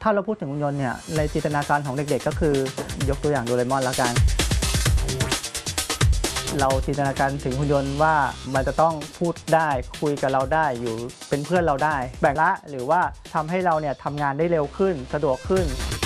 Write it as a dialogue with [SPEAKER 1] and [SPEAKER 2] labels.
[SPEAKER 1] ถ้าเราพูดถึงหุ่นยนต์เนี่ยในจินตนาการของเด็กๆก็คือยกตัวอย่างโดเรมอนแล้วกันเราจินตนาการถึงหุ่นยนต์ว่ามันจะต้องพูดได้คุยกับเราได้อยู่เป็นเพื่อนเราได้แบ่งละหรือว่าทำให้เราเนี่ยทำงานได้เร็วขึ้นสะดวกขึ้น